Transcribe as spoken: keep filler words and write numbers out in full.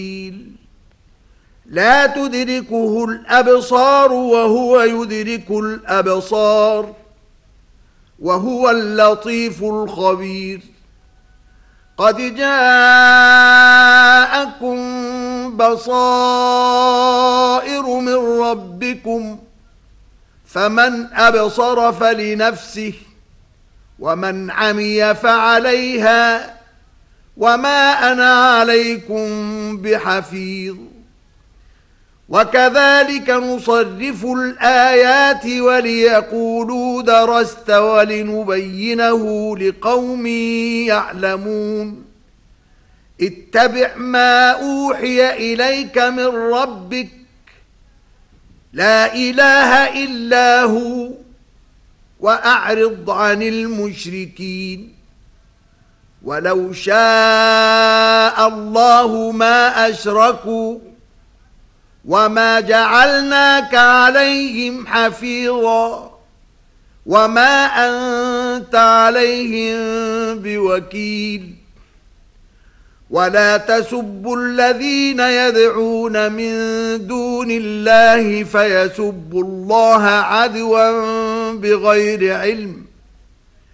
لا تدركه الأبصار وهو يدرك الأبصار وهو اللطيف الخبير. قد جاءكم بصائر من ربكم فمن أبصر فلنفسه ومن عمي فعليها وما أنا عليكم بحفيظ. وكذلك نصرف الآيات وليقولوا درست ولنبينه لقوم يعلمون. اتبع ما أوحي إليك من ربك لا إله إلا هو وأعرض عن المشركين. ولو شاء الله ما أشركوا وما جعلناك عليهم حفيظا وما أنت عليهم بوكيل. ولا تسبوا الذين يدعون من دون الله فيسبوا الله عدوا بغير علم